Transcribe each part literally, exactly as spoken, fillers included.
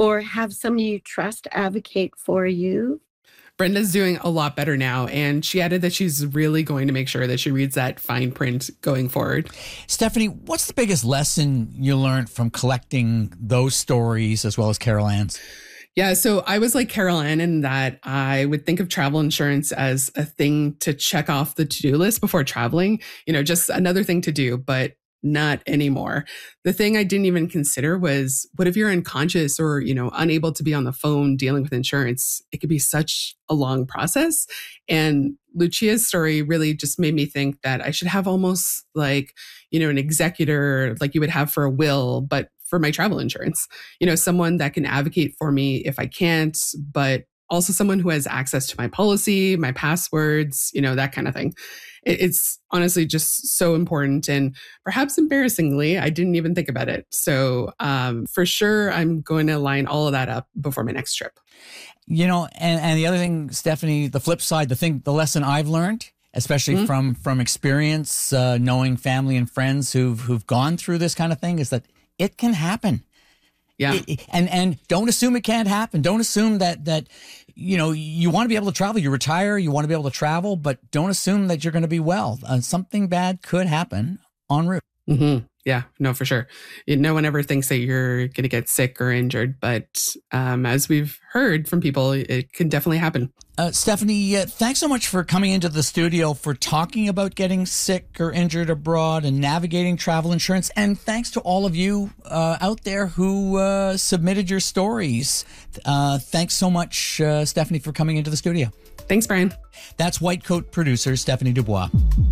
or have somebody you trust advocate for you. Brenda's doing a lot better now, and she added that she's really going to make sure that she reads that fine print going forward. Stephanie, what's the biggest lesson you learned from collecting those stories as well as Carol Ann's? Yeah, so I was like Carol Ann in that I would think of travel insurance as a thing to check off the to-do list before traveling, you know, just another thing to do, but not anymore. The thing I didn't even consider was, what if you're unconscious or, you know, unable to be on the phone dealing with insurance? It could be such a long process. And Lucia's story really just made me think that I should have almost like, you know, an executor like you would have for a will, but for my travel insurance, you know, someone that can advocate for me if I can't, but also someone who has access to my policy, my passwords, you know, that kind of thing. It's honestly just so important. And perhaps embarrassingly, I didn't even think about it. So um, for sure, I'm going to line all of that up before my next trip. You know, and, and the other thing, Stephanie, the flip side, the thing, the lesson I've learned, especially mm-hmm. from from experience, uh, knowing family and friends who've who've gone through this kind of thing, is that it can happen. Yeah. It, and and don't assume it can't happen. Don't assume that that you know you want to be able to travel. You retire, you want to be able to travel, but don't assume that you're going to be well. Uh, something bad could happen en route. Mm-hmm. Yeah, no, for sure. No one ever thinks that you're going to get sick or injured, but um, as we've heard from people, it can definitely happen. Uh, Stephanie, uh, thanks so much for coming into the studio, for talking about getting sick or injured abroad and navigating travel insurance. And thanks to all of you uh, out there who uh, submitted your stories. Uh, thanks so much, uh, Stephanie, for coming into the studio. Thanks, Brian. That's White Coat producer Stephanie Dubois.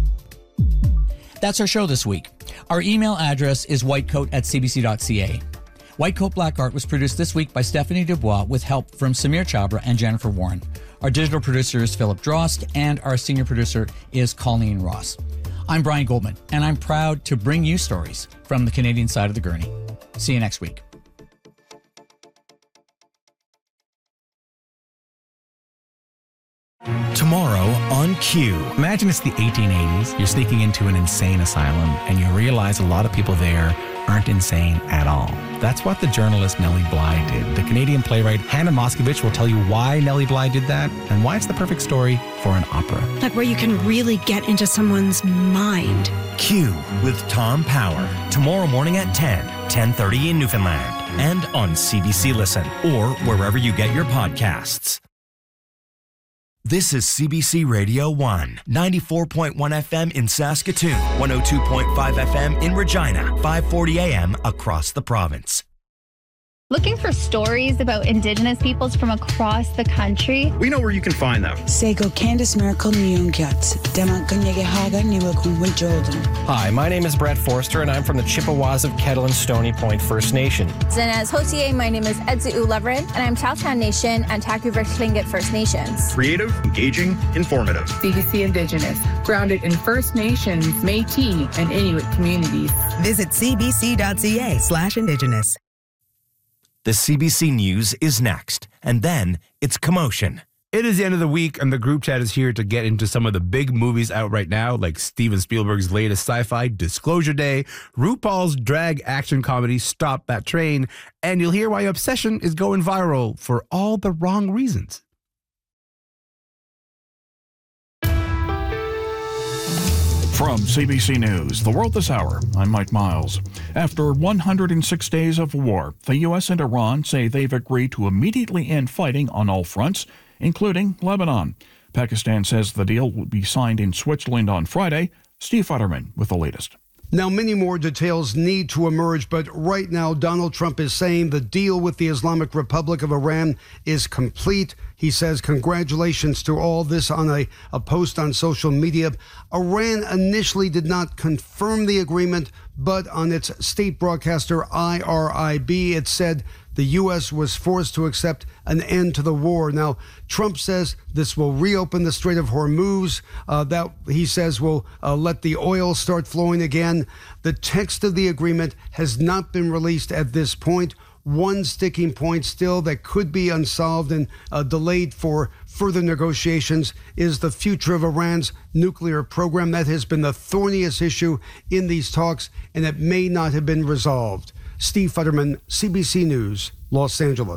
That's our show this week. Our email address is whitecoat at c b c dot c a. Whitecoat Black Art was produced this week by Stephanie Dubois with help from Samir Chabra and Jennifer Warren. Our digital producer is Philip Drost, and our senior producer is Colleen Ross. I'm Brian Goldman, and I'm proud to bring you stories from the Canadian side of the gurney. See you next week. Tomorrow on Q. Imagine it's the eighteen eighties. You're sneaking into an insane asylum and you realize a lot of people there aren't insane at all. That's what the journalist Nellie Bly did. The Canadian playwright Hannah Moscovich will tell you why Nellie Bly did that and why it's the perfect story for an opera. Like where you can really get into someone's mind. Q with Tom Power. Tomorrow morning at ten, ten thirty in Newfoundland. And on C B C Listen or wherever you get your podcasts. This is C B C Radio one, ninety-four point one F M in Saskatoon, one oh two point five F M in Regina, five forty A M across the province. Looking for stories about Indigenous peoples from across the country? We know where you can find them. Sego Candice Miracle Nyungyats, Demakanyegehaga Niwakun Jordan. Hi, my name is Brett Forster, and I'm from the Chippewas of Kettle and Stony Point First Nation. And as Hotier, my name is Edzu Leverin, and I'm Chowtown Nation and Taku-Versh Tlingit First Nations. Creative, engaging, informative. C B C Indigenous, grounded in First Nations, Métis, and Inuit communities. Visit cbc.ca slash Indigenous. The C B C News is next, and then it's Commotion. It is the end of the week, and the group chat is here to get into some of the big movies out right now, like Steven Spielberg's latest sci-fi, Disclosure Day, RuPaul's drag action comedy, Stop That Train, and you'll hear why Obsession is going viral for all the wrong reasons. From C B C News, The World This Hour, I'm Mike Miles. After one hundred six days of war, the U S and Iran say they've agreed to immediately end fighting on all fronts, including Lebanon. Pakistan says the deal will be signed in Switzerland on Friday. Steve Futterman with the latest. Now, many more details need to emerge, but right now, Donald Trump is saying the deal with the Islamic Republic of Iran is complete. He says congratulations to all this on a, a post on social media. Iran initially did not confirm the agreement, but on its state broadcaster I R I B, it said the U S was forced to accept an end to the war. Now, Trump says this will reopen the Strait of Hormuz. Uh, that, he says, will uh, let the oil start flowing again. The text of the agreement has not been released at this point. One sticking point still that could be unsolved and uh, delayed for further negotiations is the future of Iran's nuclear program. That has been the thorniest issue in these talks, and it may not have been resolved. Steve Futterman, C B C News, Los Angeles.